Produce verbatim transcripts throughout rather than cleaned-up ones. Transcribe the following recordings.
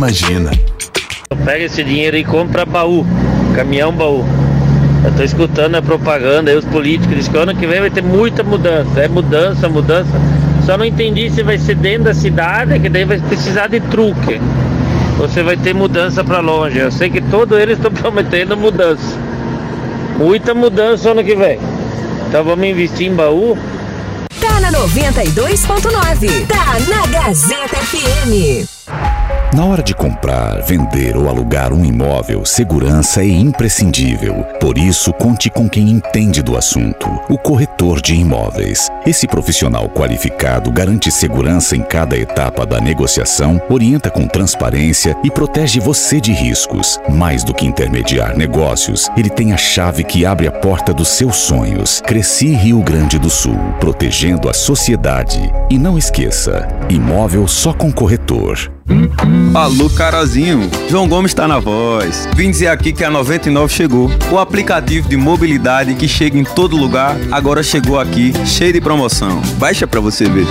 imagina. Pega esse dinheiro e compra baú, caminhão baú. Eu tô escutando a propaganda aí, os políticos dizem que ano que vem vai ter muita mudança. É mudança, mudança. Só não entendi se vai ser dentro da cidade, que daí vai precisar de truque. Você vai ter mudança para longe. Eu sei que todos eles estão prometendo mudança. Muita mudança ano que vem. Então vamos investir em baú. Tá na noventa e dois ponto nove. Tá na Gazeta F M. Na hora de comprar, vender ou alugar um imóvel, segurança é imprescindível. Por isso, conte com quem entende do assunto, o corretor de imóveis. Esse profissional qualificado garante segurança em cada etapa da negociação, orienta com transparência e protege você de riscos. Mais do que intermediar negócios, ele tem a chave que abre a porta dos seus sonhos. Cresci Rio Grande do Sul, protegendo a sociedade. E não esqueça, imóvel só com corretor. Alô, Carazinho, João Gomes está na voz. Vim dizer aqui que a noventa e nove chegou. O aplicativo de mobilidade que chega em todo lugar, agora chegou aqui, cheio de promoção. Baixa pra você ver.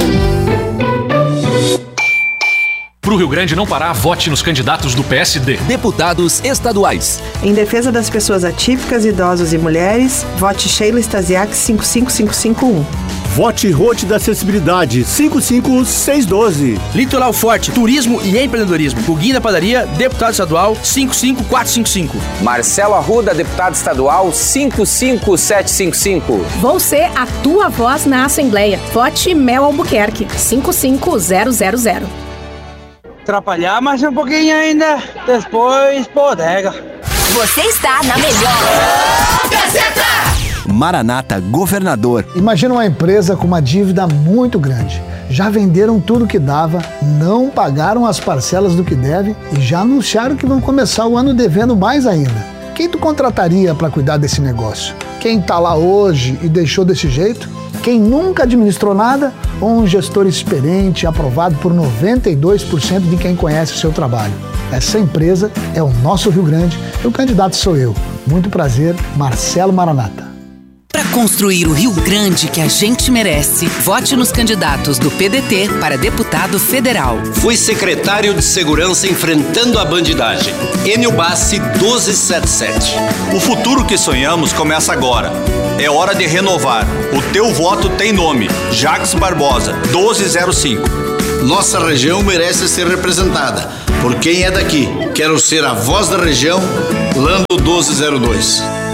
Pro Rio Grande não parar, vote nos candidatos do P S D. Deputados estaduais. Em defesa das pessoas atípicas, idosos e mulheres, vote Sheila Stasiak cinco cinco cinco cinco um. Vote Rote da Acessibilidade cinco cinco seis um dois. Litoral Forte, Turismo e Empreendedorismo. Puguinho da Padaria, deputado estadual cinco cinco quatro cinco cinco. Marcelo Arruda, deputado estadual cinco cinco sete cinco cinco. Vou ser a tua voz na Assembleia. Vote Mel Albuquerque cinco cinco zero zero zero. Atrapalhar mais um pouquinho ainda, depois bodega. Você está na melhor Gazeta. Maranata Governador. Imagina uma empresa com uma dívida muito grande. Já venderam tudo que dava, não pagaram as parcelas do que deve e já anunciaram que vão começar o ano devendo mais ainda. Quem tu contrataria para cuidar desse negócio? Quem tá lá hoje e deixou desse jeito? Quem nunca administrou nada ou um gestor experiente aprovado por noventa e dois por cento de quem conhece o seu trabalho? Essa empresa é o nosso Rio Grande e o candidato sou eu. Muito prazer, Marcelo Maranata. Para construir o Rio Grande que a gente merece, vote nos candidatos do P D T para deputado federal. Fui secretário de Segurança enfrentando a bandidagem. Enio Bassi doze setenta e sete. O futuro que sonhamos começa agora. É hora de renovar. O teu voto tem nome. Jacques Barbosa, doze zero cinco. Nossa região merece ser representada por quem é daqui. Quero ser a voz da região, Lando doze zero dois.